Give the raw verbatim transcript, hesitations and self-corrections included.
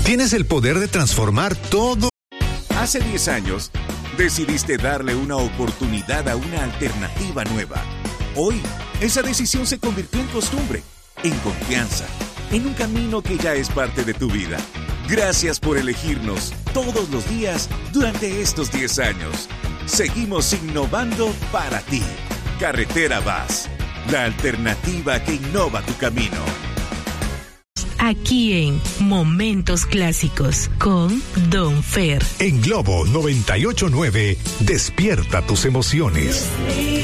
Tienes el poder de transformar todo. Hace diez años, decidiste darle una oportunidad a una alternativa nueva. Hoy, esa decisión se convirtió en costumbre, en confianza, en un camino que ya es parte de tu vida. Gracias por elegirnos todos los días durante estos diez años. Seguimos innovando para ti. Carretera Vaz, la alternativa que innova tu camino. Aquí en Momentos Clásicos con Don Fer. En Globo noventa y ocho punto nueve, despierta tus emociones.